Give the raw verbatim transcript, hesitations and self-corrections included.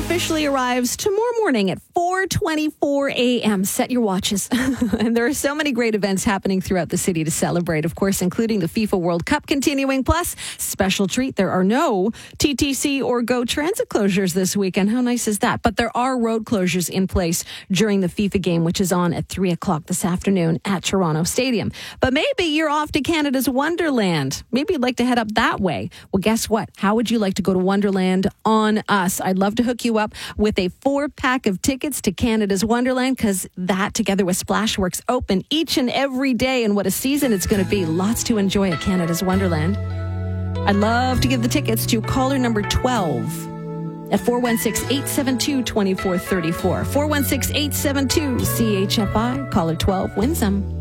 officially arrives tomorrow morning at four twenty-four a.m. Set your watches. And there are so many great events happening throughout the city to celebrate, of course, including the FIFA World Cup continuing. Plus, special treat, there are no T T C or GO Transit closures this weekend. How nice is that? But there are road closures in place during the FIFA game, which is on at three o'clock this afternoon at Toronto Stadium. But maybe you're off to Canada's Wonderland. Maybe you'd like to head up that way. Well, guess what? How would you like to go to Wonderland on us? I'd love to hook you up with a four-pack of tickets to Canada's Wonderland, because that, together with Splashworks, open each and every day. And what a season it's going to be. Lots to enjoy at Canada's Wonderland. I'd love to give the tickets to caller number twelve at four one six, eight seven two, two four three four. four one six, eight seven two, C H F I. Caller twelve wins them.